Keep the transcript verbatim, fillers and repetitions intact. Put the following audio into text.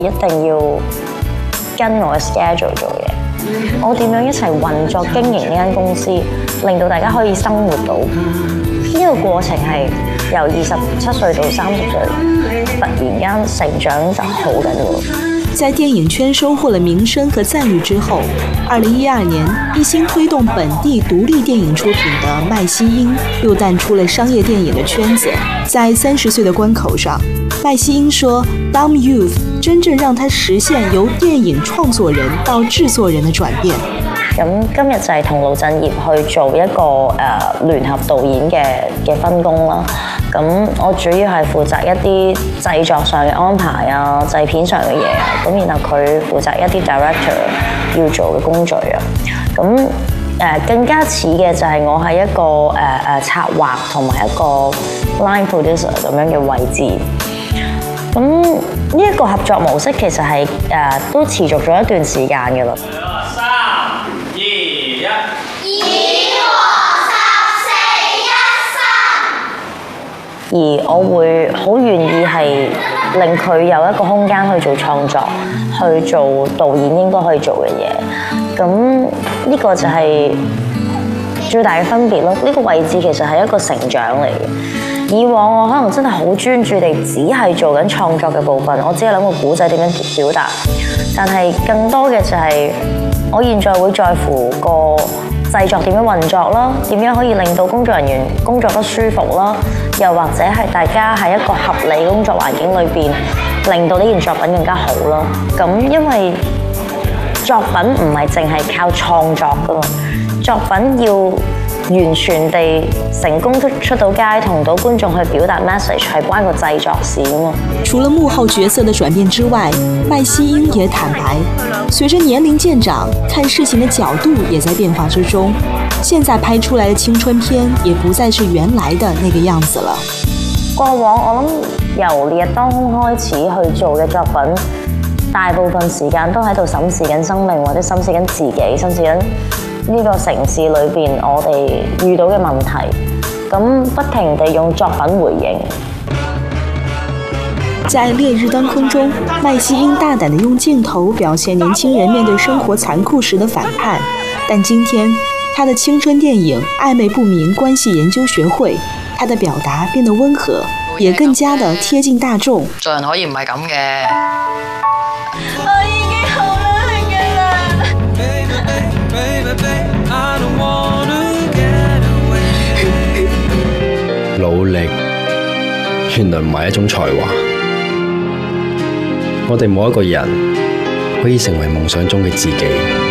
一定要跟我嘅 schedule 做嘢。我點樣一齊運作經營呢間公司，令到大家可以生活到呢個過程係由二十七歲到三十歲，突然間成長就好緊要。 在電影圈收穫了名聲和讚譽之後，二零一二年一心推動本地獨立電影出品的麥希英又淡出了商業電影的圈子。在三十歲的關口上，麥希英說 Dumb Youth 真正讓他實現由電影創作人到製作人的轉變。 咁今日就係同盧振業去做一個誒、呃、聯合導演嘅嘅分工啦。咁我主要係負責一啲製作上嘅安排啊、製片上嘅嘢啊。咁然後佢負責一啲 director 要做嘅工序啊。咁誒、呃、更加似嘅就係我係一個誒誒、呃、策劃同埋一個 line producer 咁樣嘅位置。咁呢一個合作模式其實係誒、呃、都持續咗一段時間嘅啦。而我會好願意係令佢有一個空間去做創作，去做導演應該可以做嘅嘢。咁呢個就係最大嘅分別咯。呢個位置其實係一個成長嚟嘅。以往我可能真係好專注地只係做緊創作嘅部分，我只係諗個故仔點樣表達。但係更多嘅就係我現在會在乎個製作點樣運作啦，點樣可以令到工作人員工作得舒服啦，又或者係大家喺一個合理工作環境裏邊，令到呢件作品更加好啦。咁因為作品唔係淨係靠創作噶嘛，作品要完全地成功出出到街，同到觀眾去表達 message， 係關個製作事啊嘛。 除了幕後角色的轉變之外，麥希英也坦白，隨着年齡漸長，看事情的角度也在變化之中。現在拍出來的青春片，也不再是原來的那個樣子了。 過往我諗由烈日當空開始去做嘅作品，大部分時間都喺度審視緊生命，或者審視緊自己，審視緊呢個城市裏邊我哋遇到嘅問題，咁不停地用作品回應。 在烈日當空中，麥希英大膽地用鏡頭表現年輕人面對生活殘酷時的反叛。但今天，他的青春電影《曖昧不明關係研究學會》，他的表達變得溫和，也更加的貼近大眾。 做人可以唔係咁嘅。 我已經好冷嘅啦。 努力原來唔係一種才華，我哋冇一個人可以成為夢想中嘅自己。